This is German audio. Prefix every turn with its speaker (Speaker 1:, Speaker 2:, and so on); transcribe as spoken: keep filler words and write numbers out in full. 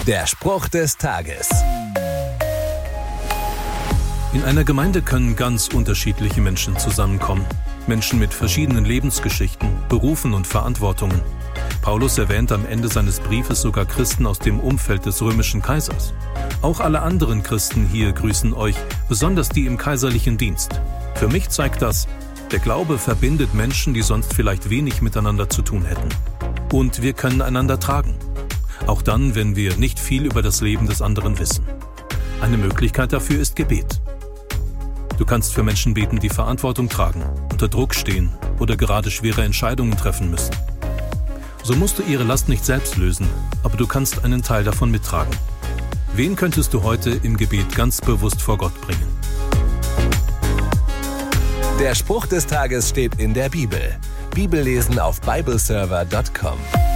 Speaker 1: Der Spruch des Tages.
Speaker 2: In einer Gemeinde können ganz unterschiedliche Menschen zusammenkommen. Menschen mit verschiedenen Lebensgeschichten, Berufen und Verantwortungen. Paulus erwähnt am Ende seines Briefes sogar Christen aus dem Umfeld des römischen Kaisers. Auch alle anderen Christen hier grüßen euch, besonders die im kaiserlichen Dienst. Für mich zeigt das, der Glaube verbindet Menschen, die sonst vielleicht wenig miteinander zu tun hätten. Und wir können einander tragen. Auch dann, wenn wir nicht viel über das Leben des anderen wissen. Eine Möglichkeit dafür ist Gebet. Du kannst für Menschen beten, die Verantwortung tragen, unter Druck stehen oder gerade schwere Entscheidungen treffen müssen. So musst du ihre Last nicht selbst lösen, aber du kannst einen Teil davon mittragen. Wen könntest du heute im Gebet ganz bewusst vor Gott bringen?
Speaker 1: Der Spruch des Tages steht in der Bibel. Bibellesen auf bibleserver punkt com.